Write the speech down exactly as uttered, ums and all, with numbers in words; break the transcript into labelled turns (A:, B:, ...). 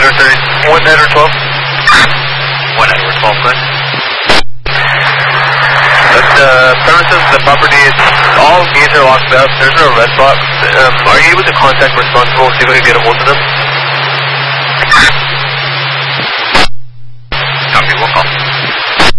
A: nine or thirty, one nine or twelve.
B: One nine or twelve, good.
A: The premises, the property, it's all gates are locked up. There's no red box. Um, are you able to contact responsible, see if we can get a hold of them?